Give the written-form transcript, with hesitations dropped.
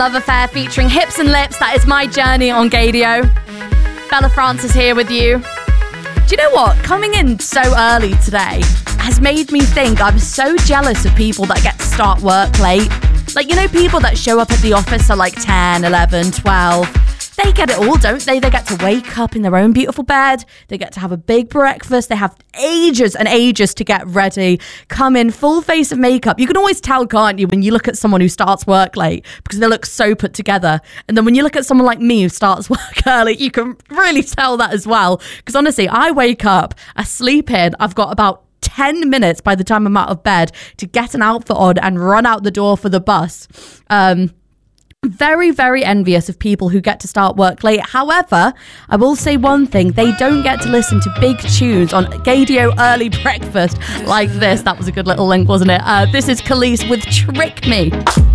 Love Affair featuring Hips and Lips. That is my journey on Gaydio. Bella Francis here with you. Do you know what? Coming in so early today has made me think I'm so jealous of people that get to start work late. Like, you know, people that show up at the office at like 10, 11, 12. They get it all, don't they? They get to wake up in their own beautiful bed. They get to have a big breakfast. They have ages and ages to get ready. Come in full face of makeup. You can always tell, can't you, when you look at someone who starts work late because they look so put together. And then when you look at someone like me who starts work early, you can really tell that as well. Because honestly, I wake up, I sleep in, I've got about 10 minutes by the time I'm out of bed to get an outfit on and run out the door for the bus. Very, very envious of people who get to start work late. However, I will say one thing. They don't get to listen to big tunes on Gaydio early breakfast like this. That was a good little link, wasn't it? This is Khalees with Trick Me.